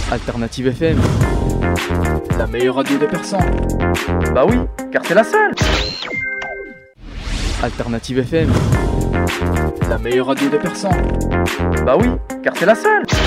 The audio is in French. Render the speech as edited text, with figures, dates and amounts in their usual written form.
Alternative FM, la meilleure radio des Persans. Bah oui, car c'est la seule. Alternative FM, la meilleure radio des Persans. Bah oui, car c'est la seule.